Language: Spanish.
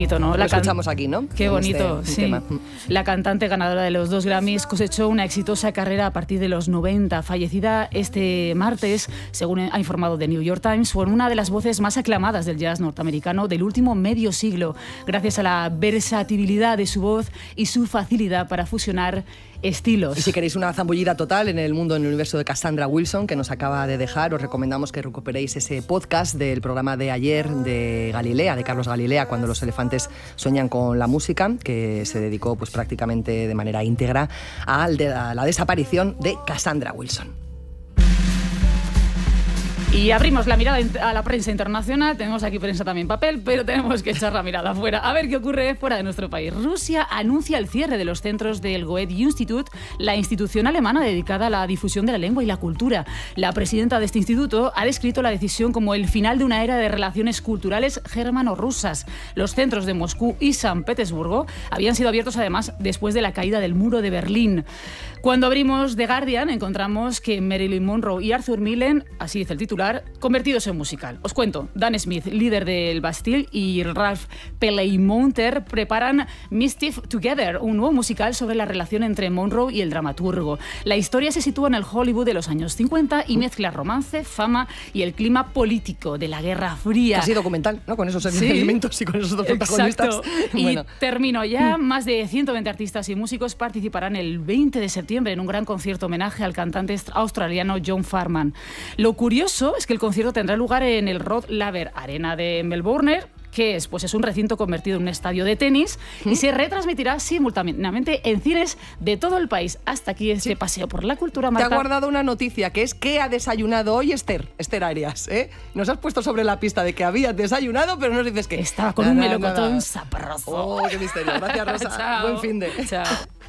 ¿no? Lo escuchamos aquí, ¿no? Qué bonito, sí. Tema. La cantante ganadora de los 2 Grammys cosechó una exitosa carrera a partir de los 90, fallecida este martes, según ha informado The New York Times, fue una de las voces más aclamadas del jazz norteamericano del último medio siglo, gracias a la versatilidad de su voz y su facilidad para fusionar estilos. Y si queréis una zambullida total en el mundo, en el universo de Cassandra Wilson, que nos acaba de dejar, os recomendamos que recuperéis ese podcast del programa de ayer de Galilea, de Carlos Galilea, cuando los elefantes sueñan con la música, que se dedicó pues prácticamente de manera íntegra a la desaparición de Cassandra Wilson. Y abrimos la mirada a la prensa internacional. Tenemos aquí prensa también papel, pero tenemos que echar la mirada afuera. A ver qué ocurre fuera de nuestro país. Rusia anuncia el cierre de los centros del Goethe Institut, la institución alemana dedicada a la difusión de la lengua y la cultura. La presidenta de este instituto ha descrito la decisión como el final de una era de relaciones culturales germano-rusas. Los centros de Moscú y San Petersburgo habían sido abiertos además después de la caída del muro de Berlín. Cuando abrimos The Guardian encontramos que Marilyn Monroe y Arthur Millen, así dice el titular, convertidos en musical. Os cuento, Dan Smith, líder del Bastille, y Ralph Perlmutter preparan Mischief Together, un nuevo musical sobre la relación entre Monroe y el dramaturgo. La historia se sitúa en el Hollywood de los años 50 y mezcla romance, fama y el clima político de la Guerra Fría. Casi documental, ¿no? Con esos elementos y con esos dos protagonistas. Bueno. Y termino ya. Más de 120 artistas y músicos participarán el 20 de septiembre en un gran concierto homenaje al cantante australiano John Farman. Lo curioso es que el concierto tendrá lugar en el Rod Laver Arena de Melbourne, que es, pues es un recinto convertido en un estadio de tenis y se retransmitirá simultáneamente en cines de todo el país. Hasta aquí este paseo por la cultura, Marta. Te ha guardado una noticia, que es que ha desayunado hoy Esther Arias, ¿eh? Nos has puesto sobre la pista de que habías desayunado, pero nos dices que... Estaba con un melocotón sabroso. Oh, qué misterio. Gracias, Rosa. Chao. Buen fin de... Chao.